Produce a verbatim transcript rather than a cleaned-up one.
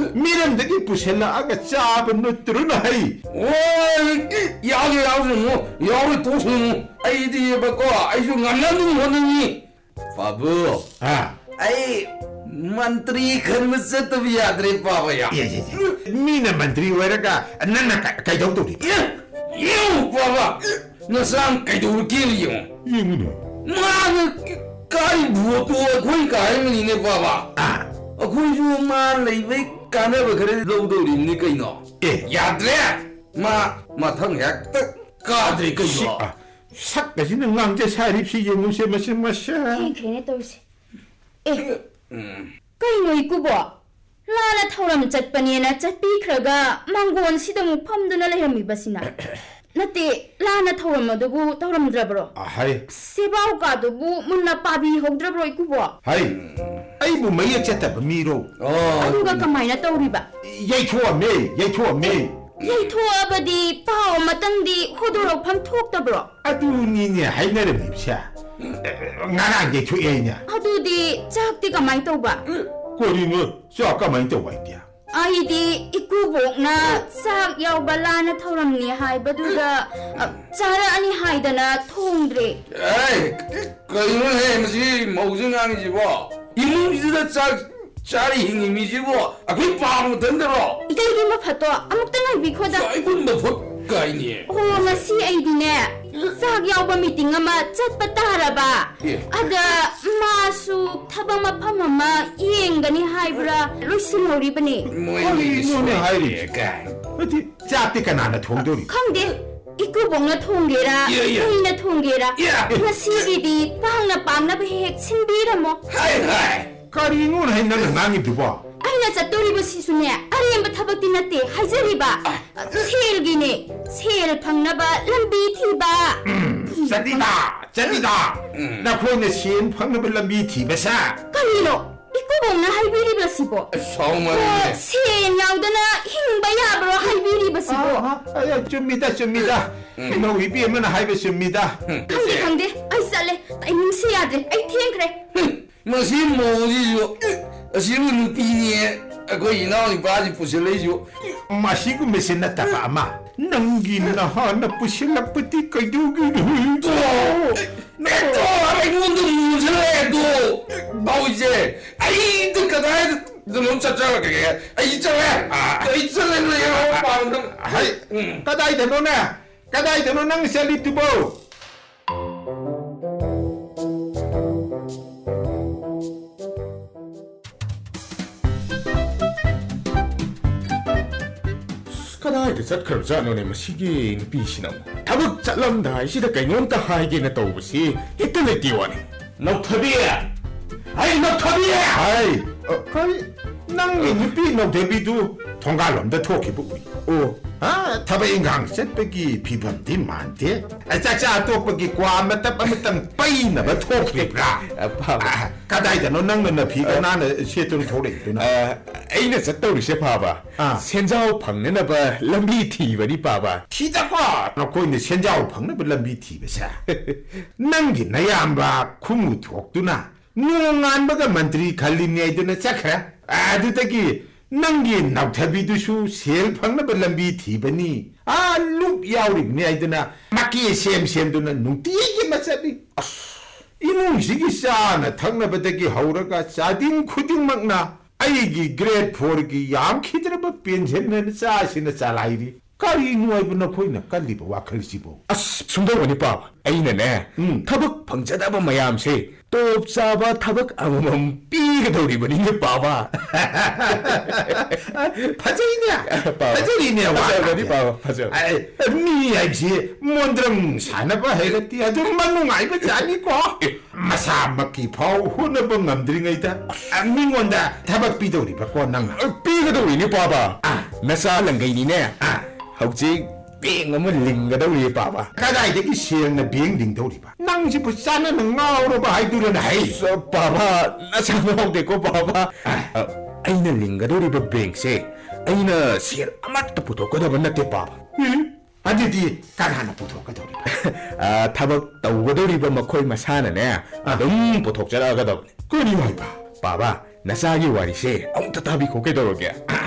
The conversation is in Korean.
미련되게 부실라가 짜본 노트는 하이. 오, 야게 야게 뭐 야게 도수 아이디 바꿔 아이쇼 남남도 못하니. 바보. 아, 아이 मंत्री घर में से तो भी याद रही पावा या ये ये ये मीना मंत्री वगैरह नन्ना कई दो तो ये ये पावा नसां कई दो के लिए ये मुने मां काई भूतो कोई काई में ने पावा आ कोई जो मां लेवे काने बखरे लो दो नि कई नो ए याद रे मां माथंग है कादरी कई नो 삭까지는 왕제 사립시 예무세 마시 마샤 그래 또시 에 그이노 이꾸보 라나 타오람 잣바니에나 잣비크라가 망고원 시동 펌드나 레미바시나 나때 라나 타오람 어두부 타오람드라브로 하이 세바오가두부 문나 빠비 호드라브로 이꾸보 하이 아이부 마이야 쳤다 미로 어 아두가 까마이나 떠오리바 예이 좋아 메 예이 좋아 메 예이 토아바디 파오 마땅디 호도로 팜 톡다브로 아두니니 하이나르 밉샤 나랑 예이 좋아이냐 아두디 짝디가 많이 떠오바 꼬리는 쫙까 많이 떠와있디야 아이디 이꾸복나 싹 야우발라나 타오람니 하이바두가 짜라 아니 하이다나 통드레 에이 그이는 해 무시 모증왕이지 뭐 이문지다 짜 짜리 힘이지 뭐 아그 빠무 던데로 이달기 뭐 파도 아무튼 비코다 아이고 뭐 가이니 오 마시 아이디네 싹 야우바 미팅 아마 잣바 따라봐 아다 마수 타방 마파마마 이행가니 하이브라 루시노리바니 뭐이 손에 하이리 가이 어디 짭디 까나나 통돌이 康데 이꾸봉나 통게라 이나 통게라 나시기디 빵나 빵나 베헥 신비라모 하이 하이 까리는 하이나는 낭이 두봐 아이나 자또리부 시수네 아리엠바 타박디 나때 하이자리바 세일기네 세일 방나바 람비 티바 짠디다 짠디다 나 그거는 시엔 방금을 람비 티베사 까리로 이꾸봉나 하이비리바시보 정말 세일 야우다나 힝바야브로 하이비리바시보 아야 줍니다 줍니다 너 위비에면 하이베습니다 강데 강데 아이 쌀레 타이밍 세야데 아이 탱크레 마시 뭐지죠 아시는 누피니 그 이나오니 바지 부실래죠 마시고 메시나 따바마 낭기나 하나 부실라 뿌띠 까두기는 또 내또 아이문도 무실래도 너 이제 아이 듣가다 좀 찾아가 그게 아이 있잖아 아 있잖아요 방금 하이 까다이 되노나 까다이 되노나 셀리 투보 그다이도 잣크럽자노네 마시기 비시나 다북 잘람다 시다 까이놈다 하이게나 떠오시 히트네 띠와네 너터비야 아이 너터비야 아이 어 거의 낭기 누피 너 데비도 통갈롬다 토끼 보고 오아 타베인강 셋백이 비범디 많대 아 짝짝 또백이 과마따 빠마땅 빠이나 바 토끼가 아파 까다이다 너 낭는 비가 나는 시에돈 토레구나 아 아이나 잣떠리세 봐봐 센자오 방네나 봐 람비 티바니 봐봐 티다과 너 거인데 센자오 방네 람비 티베사 낭기 나야암바 쿠무 톡두나 누앙안바가 만드리 갈림니아이드나 짝하 아드다기 낭기 나우타비두슈 셀 방네 람비 티바니 아룩 야우리니아이드나 마키에 셈셈두나 누티게 마사비 이몽식이 싸나 탕나바다기 하우라가 짜딘 쿠딩 막나 아이기 그레이트 포르기 얌키드라바 벤젠는 싸시나 쌀라이리 까리 누아이브나 포이나 깔리바 와칼리시보 아스 숨동원이 봐봐 아이네네 타벅 방자다바 마얌세 또잡아 타벅 아무멈 삐가 돌리버니 봐봐 파자이냐 파자이냐 파자이냐 봐봐 파자 미 아이지 몬드랑 사나바 해가띠 아주 만농 아이바 자니고 마사 막기 파우 호나바 남드링아이다 민원다 타벅 삐돌리바 꼬낭 삐가 돌리니 봐봐 나사 랑가이니네 혹시 빙 하면 링가다우리 봐봐 까다이데기 시행나 빙 링도리바 낭지부 싸는 나오로바 하이두른 하이 봐봐 나 상황되고 봐봐 아이나 링가다우리 빙세 아이나 시엘 아마도 부도거다 만났대 봐봐 응? 아디디 깐 하나 부도거다우리바 아 타벅 떠우거다우리바 마코이 마사나네 너무 부독자라가다 그리 와이바 봐봐 나사기 와리세 아무도 답이 고개도록이야